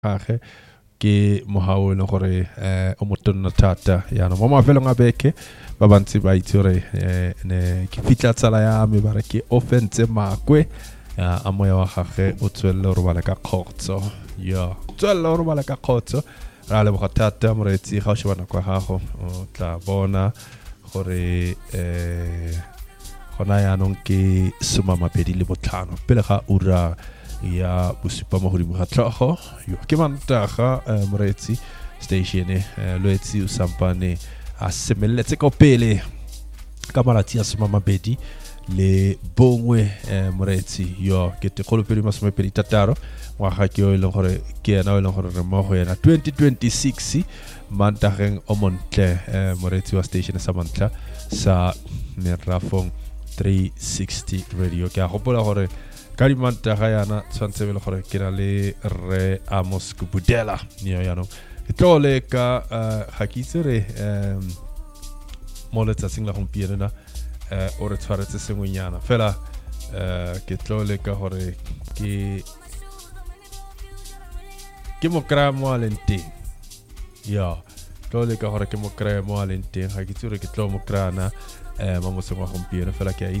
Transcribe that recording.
gage ke mohao le gore o motonna thata yana mo mafelong a beke ba bantsi ba itse gore ne ke fitla tsala ya me ba re ke offense makwe a moya wa gage o tswelle re bala ka khotso ya tswelle re bala ka khotso ra le bogatata moretsi ga o shebana kwa gago o tla bona gore gona yaanong ke 25 pele ga ura ya bosupa mahodimo ga tlhogo yo ke mantaga moretsi station loetsi o sampane a semeletse ko pele ka malatsi a 20 le bongwe moretsi yo ke te kholo pele masomepedi tataro wa ga ke o ile gore ke ena o ile gore re mo go yena 2026 mantageng o montle moretsi wa station sa montla sa merafong 360 radio ke a gopola gore ka di mantaga yana tshwantse bele gore ke na le re Amos Kubudela yo yana ke tlole ka ga ke itse re mo letsatsing la gompieno na o re tshwaretse sengwenyana fela ke tlole ka gore ke mo kra mo alenteng ya tlole ka gore ke mo kra mo alenteng ga ke itse re ke tlo mo krana mo mo sengwa gompieno fela ke